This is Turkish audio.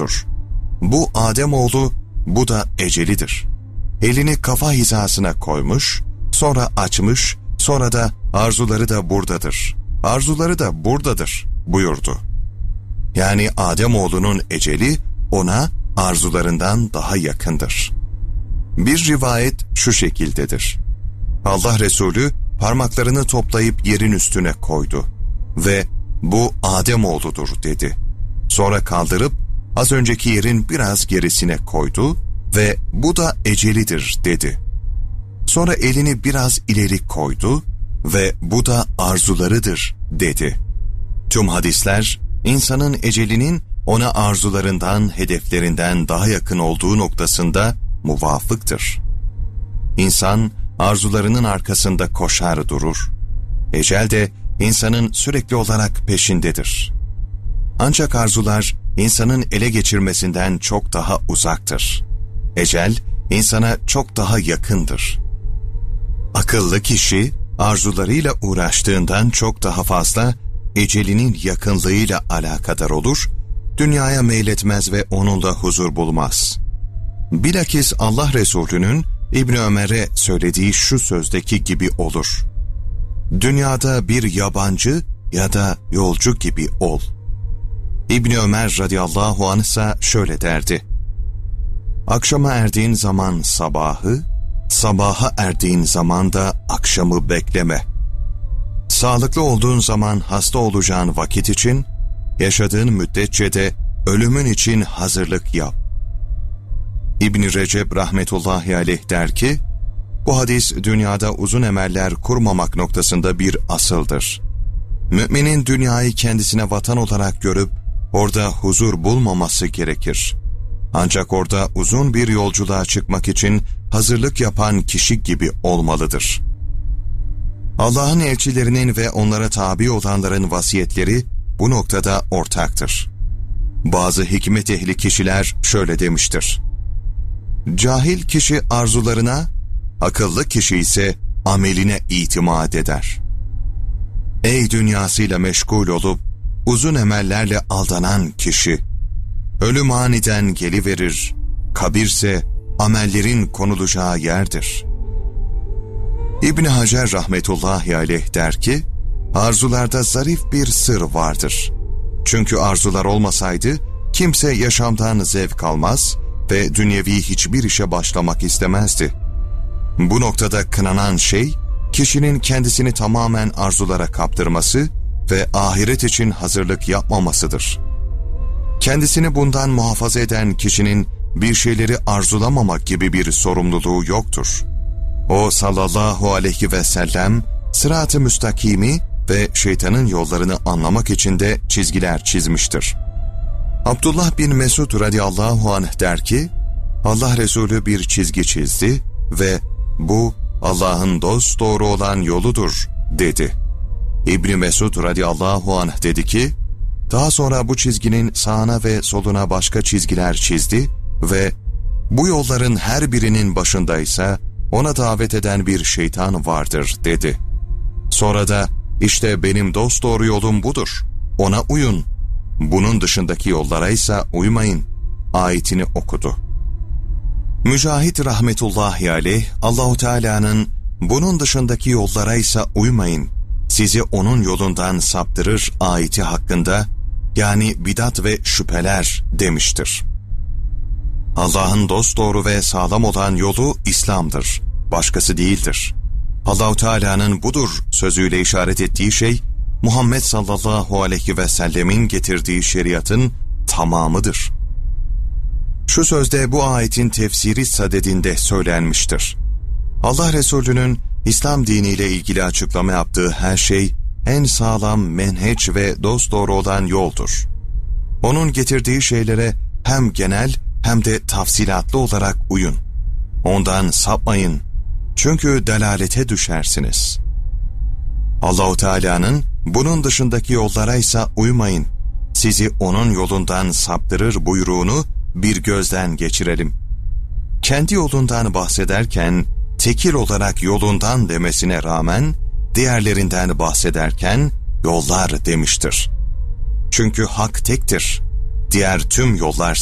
oğludur. Bu Ademoğlu, bu da ecelidir. Elini kafa hizasına koymuş, sonra açmış, sonra da arzuları da buradadır. Arzuları da buradadır buyurdu. Yani Ademoğlunun eceli ona arzularından daha yakındır. Bir rivayet şu şekildedir. Allah Resulü parmaklarını toplayıp yerin üstüne koydu ve bu Ademoğludur dedi. Sonra kaldırıp az önceki yerin biraz gerisine koydu ve bu da ecelidir dedi. Sonra elini biraz ileri koydu ve bu da arzularıdır dedi. Tüm hadisler insanın ecelinin ona arzularından, hedeflerinden daha yakın olduğu noktasında muvafıktır. İnsan arzularının arkasında koşar durur. Ecel de insanın sürekli olarak peşindedir. Ancak arzular insanın ele geçirmesinden çok daha uzaktır. Ecel insana çok daha yakındır. Akıllı kişi arzularıyla uğraştığından çok daha fazla ecelinin yakınlığıyla alakadar olur, dünyaya meyletmez ve onunla huzur bulmaz. Bilakis Allah Resulü'nün İbn Ömer'e söylediği şu sözdeki gibi olur. Dünyada bir yabancı ya da yolcu gibi ol. İbn Ömer radıyallahu anh ise şöyle derdi. Akşama erdiğin zaman sabahı, sabaha erdiğin zaman da akşamı bekleme. Sağlıklı olduğun zaman hasta olacağın vakit için, yaşadığın müddetçe de ölümün için hazırlık yap. İbn-i Recep rahmetullahi aleyh der ki, bu hadis dünyada uzun emeller kurmamak noktasında bir asıldır. Müminin dünyayı kendisine vatan olarak görüp orada huzur bulmaması gerekir. Ancak orada uzun bir yolculuğa çıkmak için hazırlık yapan kişi gibi olmalıdır. Allah'ın elçilerinin ve onlara tabi olanların vasiyetleri bu noktada ortaktır. Bazı hikmet ehli kişiler şöyle demiştir. Cahil kişi arzularına, akıllı kişi ise ameline itimat eder. Ey dünyasıyla meşgul olup uzun emellerle aldanan kişi, ölüm aniden geliverir, kabirse amellerin konulacağı yerdir. İbn Hacer rahmetullahi aleyh der ki, arzularda zarif bir sır vardır. Çünkü arzular olmasaydı kimse yaşamdan zevk almaz ve dünyevi hiçbir işe başlamak istemezdi. Bu noktada kınanan şey, kişinin kendisini tamamen arzulara kaptırması ve ahiret için hazırlık yapmamasıdır. Kendisini bundan muhafaza eden kişinin bir şeyleri arzulamamak gibi bir sorumluluğu yoktur. O sallallahu aleyhi ve sellem sırat-ı müstakimi ve şeytanın yollarını anlamak için de çizgiler çizmiştir. Abdullah bin Mesud radıyallahu anh der ki, Allah Resulü bir çizgi çizdi ve bu Allah'ın dosdoğru olan yoludur dedi. İbn Mesud radıyallahu anh dedi ki, daha sonra bu çizginin sağına ve soluna başka çizgiler çizdi ve bu yolların her birinin başındaysa ona davet eden bir şeytan vardır dedi. Sonra da işte benim dosdoğru yolum budur, ona uyun, bunun dışındaki yollara ise uymayın ayetini okudu. Mücahit rahmetullahi aleyh, Allahu Teala'nın bunun dışındaki yollara ise uymayın, sizi onun yolundan saptırır ayeti hakkında, yani bidat ve şüpheler demiştir. Allah'ın dosdoğru ve sağlam olan yolu İslam'dır, başkası değildir. Allah-u Teala'nın budur sözüyle işaret ettiği şey, Muhammed sallallahu aleyhi ve sellemin getirdiği şeriatın tamamıdır. Şu sözde bu ayetin tefsiri sadedinde söylenmiştir. Allah Resulü'nün İslam diniyle ilgili açıklama yaptığı her şey, en sağlam menheç ve dosdoğru olan yoldur. Onun getirdiği şeylere hem genel hem de tafsilatlı olarak uyun. Ondan sapmayın, çünkü delalete düşersiniz. Allah-u Teala'nın bunun dışındaki yollara ise uymayın, sizi onun yolundan saptırır buyruğunu bir gözden geçirelim. Kendi yolundan bahsederken tekil olarak yolundan demesine rağmen diğerlerinden bahsederken yollar demiştir. Çünkü hak tektir, diğer tüm yollar